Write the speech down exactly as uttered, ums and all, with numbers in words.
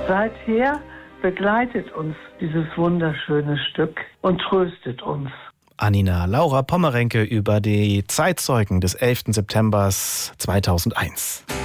Seither begleitet uns dieses wunderschöne Stück und tröstet uns. Annina Laura Pommerenke über die Zeitzeugen des elften September zweitausendeins.